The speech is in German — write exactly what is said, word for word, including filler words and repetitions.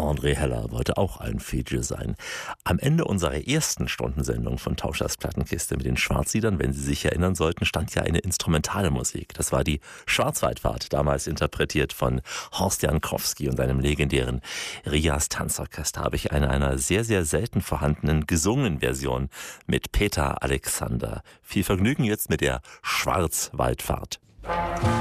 André Heller wollte auch ein Feature sein. Am Ende unserer ersten Stundensendung von Tauschers Plattenkiste mit den Schwarzliedern, wenn Sie sich erinnern sollten, stand ja eine instrumentale Musik. Das war die Schwarzwaldfahrt, damals interpretiert von Horst Jankowski und seinem legendären Rias Tanzorchester. Habe ich eine einer sehr, sehr selten vorhandenen gesungenen Version mit Peter Alexander. Viel Vergnügen jetzt mit der Schwarzwaldfahrt.